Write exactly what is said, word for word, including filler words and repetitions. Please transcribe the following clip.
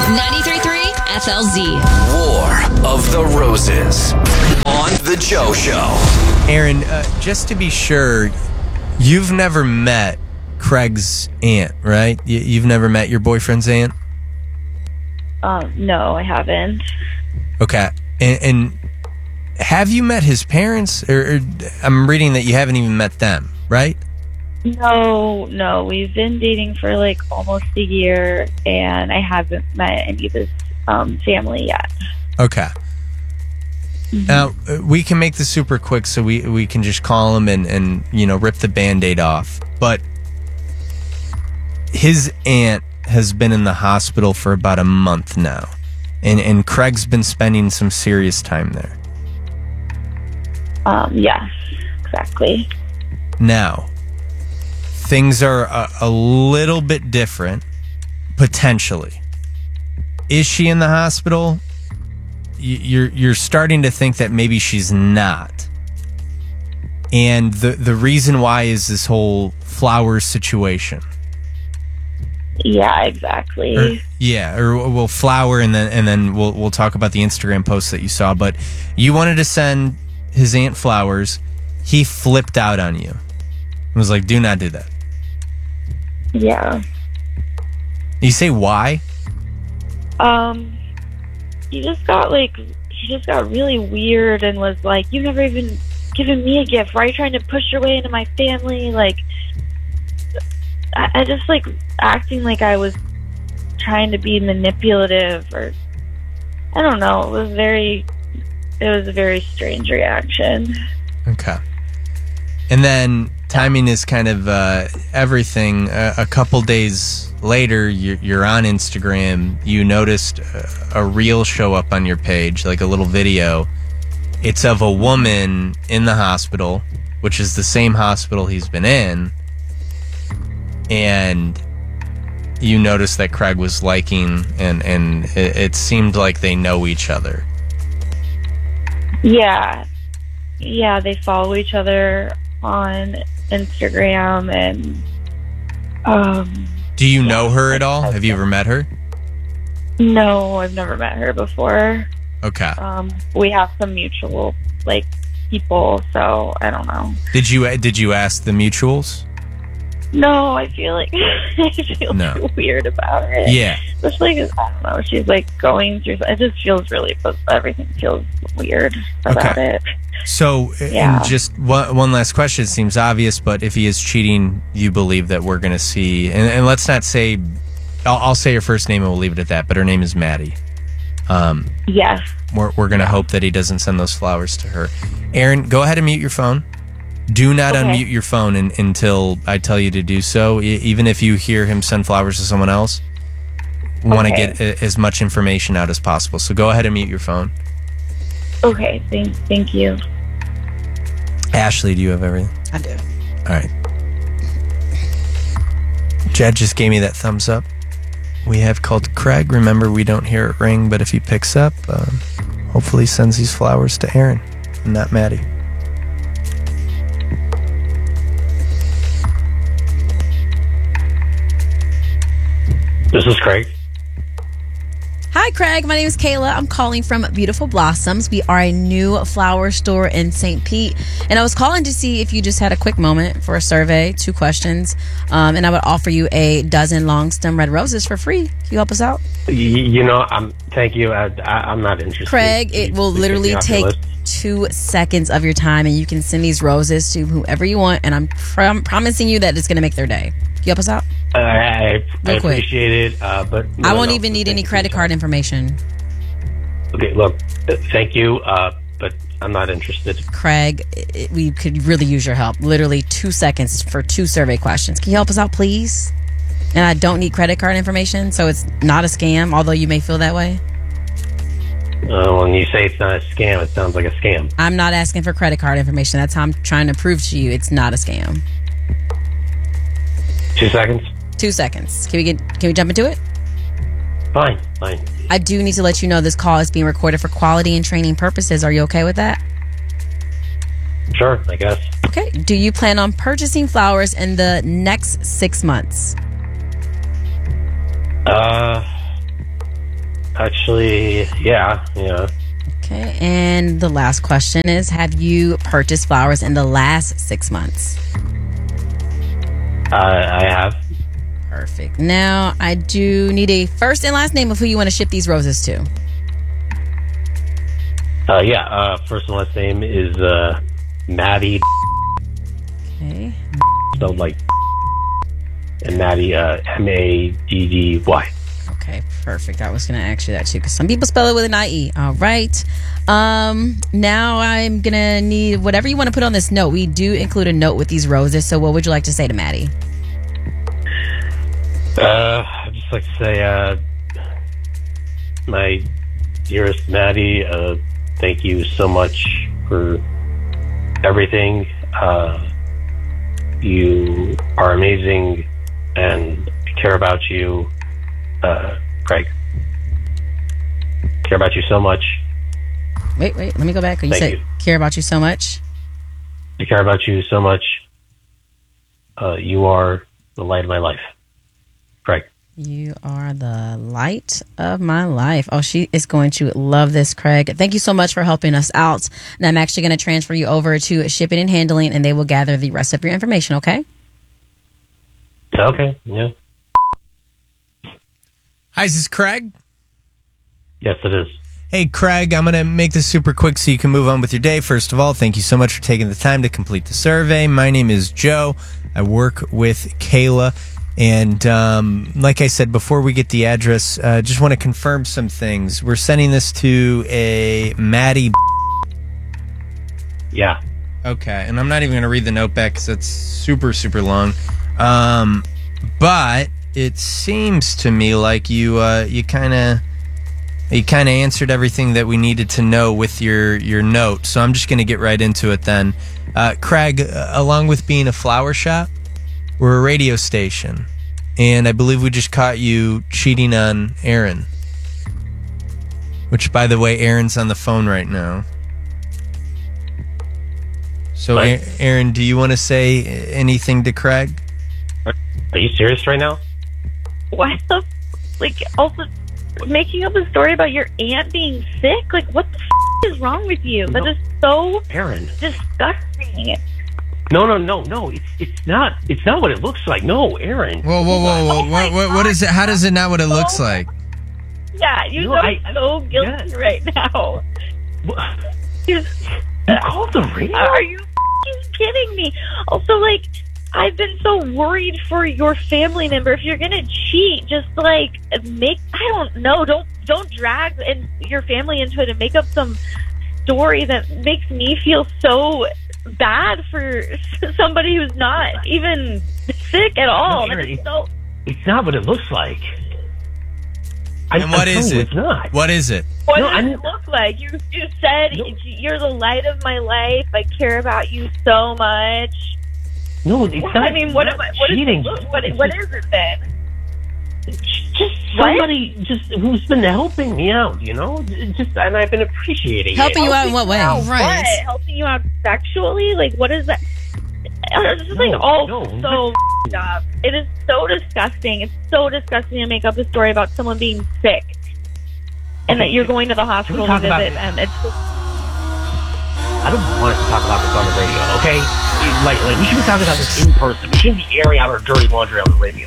ninety-three point three F L Z. War of the Roses on The Joe Show. Aaron, uh, just to be sure, you've never met Craig's aunt, right? You, you've never met your boyfriend's aunt? Um, no, I haven't. Okay. And, and have you met his parents? Or, or I'm reading that you haven't even met them, right? No, no. We've been dating for like almost a year, and I haven't met any of his um, family yet. Okay. Mm-hmm. Now, uh, we can make this super quick so we, we can just call him and, and, you know, rip the Band-Aid off. But his aunt has been in the hospital for about a month now. And, and Craig's been spending some serious time there. Um, yes, exactly. Now, things are a, a little bit different, potentially. Is she in the hospital? You're you're starting to think that maybe she's not. And the, the reason why is this whole flowers situation. Yeah, exactly. Or, yeah, or we'll flower and then and then we'll we'll talk about the Instagram post that you saw. But you wanted to send his aunt flowers. He flipped out on you. He was like, "Do not do that." Yeah. You say why? Um, he just got like he just got really weird and was like, "You've never even given me a gift. Why are you trying to push your way into my family?" Like, I, I just like acting like I was trying to be manipulative, or I don't know. It was very, it was a very strange reaction. Okay. And then timing is kind of uh, everything. Uh, a couple days later, you're, you're on Instagram. You noticed a, a reel show up on your page, like a little video. It's of a woman in the hospital, which is the same hospital he's been in. And you noticed that Craig was liking, and, and it, it seemed like they know each other. Yeah. Yeah, they follow each other on Instagram, and um do you know her at all? Have you ever met her? No, I've never met her before. Okay. Um we have some mutual like people, so I don't know. Did you did you ask the mutuals? No, I feel like I feel No. too weird about it. Yeah. Especially because, I don't know, she's like going through, it just feels really, everything feels weird about Okay. it. So, Yeah. and just one, one last question. It seems obvious, but if he is cheating, you believe that we're going to see, and, and let's not say, I'll, I'll say her first name and we'll leave it at that, but her name is Maddie. Um, Yes. we're we're going to hope that he doesn't send those flowers to her. Aaron, go ahead and mute your phone. Do not Okay. unmute your phone in, until I tell you to do so. E- even if you hear him send flowers to someone else, want to Okay. get a, as much information out as possible. So go ahead and mute your phone. Okay, thank, thank you. Ashley, do you have everything? I do. All right. Jed just gave me that thumbs up. We have called Craig. Remember, we don't hear it ring, but if he picks up, um, hopefully he sends these flowers to Aaron and not Maddie. This is Craig. Hi, Craig. My name is Kayla. I'm calling from Beautiful Blossoms. We are a new flower store in Saint Pete. And I was calling to see if you just had a quick moment for a survey, two questions. Um, and I would offer you a dozen long stem red roses for free. Can you help us out? You, you know, I'm. Thank you. I, I, I'm not interested. Craig, it will Please literally take me off your take list. two seconds of your time, and you can send these roses to whoever you want. And I'm prom- promising you that it's going to make their day. Can you help us out? Uh, I, I Real quick. appreciate it, uh, but no, I won't no, even need thank any you. credit card information. Okay, look, uh, thank you, uh, but I'm not interested. Craig, it, we could really use your help. Literally two seconds for two survey questions. Can you help us out, please? And I don't need credit card information, so it's not a scam, although you may feel that way. Uh, when you say it's not a scam, it sounds like a scam. I'm not asking for credit card information. That's how I'm trying to prove to you it's not a scam. Two seconds? Two seconds. Can we get? Can we jump into it? Fine, fine. I do need to let you know this call is being recorded for quality and training purposes. Are you okay with that? Sure, I guess. Okay. Do you plan on purchasing flowers in the next six months? Uh, actually, yeah, yeah. Okay, and the last question is, have you purchased flowers in the last six months? Uh, I have. Perfect. Now, I do need a first and last name of who you want to ship these roses to. Uh, yeah, uh, first and last name is uh, Maddie, Okay. spelled like, and Maddie, uh, M A D D Y. Okay, perfect. I was going to ask you that too, because some people spell it with an I E. All right. Um, now I'm going to need whatever you want to put on this note. We do include a note with these roses. So what would you like to say to Maddie? Uh, I'd just like to say, uh, my dearest Maddie, uh, thank you so much for everything. Uh, you are amazing, and I care about you. Uh, Craig, care about you so much. Wait, wait. Let me go back. You Thank said you. care about you so much. I care about you so much. Uh, you are the light of my life. Craig. You are the light of my life. Oh, she is going to love this, Craig. Thank you so much for helping us out. And I'm actually going to transfer you over to shipping and handling, and they will gather the rest of your information, okay? Okay, yeah. Hi, this is Craig. Yes, it is. Hey, Craig, I'm going to make this super quick so you can move on with your day. First of all, thank you so much for taking the time to complete the survey. My name is Joe. I work with Kayla. And um, like I said, before we get the address, uh, just want to confirm some things. We're sending this to a Maddie. Yeah. Okay, and I'm not even going to read the note back because it's super, super long. Um, but it seems to me like you uh, you kind of you kind of answered everything that we needed to know with your, your note. So I'm just going to get right into it then. Uh, Craig, uh, along with being a flower shop, we're a radio station, and I believe we just caught you cheating on Aaron. Which, by the way, Aaron's on the phone right now. So, What? A- Aaron, do you want to say anything to Craig? Are you serious right now? What the? F- like, also making up a story about your aunt being sick? Like, what the f- is wrong with you? That No. is so Aaron. disgusting. No, no, no, no. It's it's not. It's not what it looks like. No, Aaron. Whoa, whoa, whoa, whoa! Oh my what, what, what is it? How does it not what it looks Oh. like? Yeah, you No, sound I- so guilty yes. right now. What? You- You called the radio? Are you f***ing kidding me? Also, like, I've been so worried for your family member. If you're gonna cheat, just like make I don't know, don't don't drag and your family into it and make up some story that makes me feel so bad for somebody who's not even sick at all. No, Aaron, That is it- so. It's not what it looks like. I, And what I'm is telling you, it? It's not. What is it? What No, does I'm- it look like? You you said No. you're the light of my life. I care about you so much. No, it's not. I mean, what not am I? What is, cheating. what, what, It's what just- is it then? Just What? somebody just who's been helping me out, you know. Just and I've been appreciating Helping it. you out in what way? Wow, Right. What? Helping you out sexually? Like, what is that? It's just No, like all no, so f***ed up. It is so disgusting. It's so disgusting to make up a story about someone being sick and that you're going to the hospital to talk about visit this? them. It's just, I don't want us to talk about this on the radio, okay? Like, like we should be talking about this in person. We shouldn't be airing out our dirty laundry on the radio.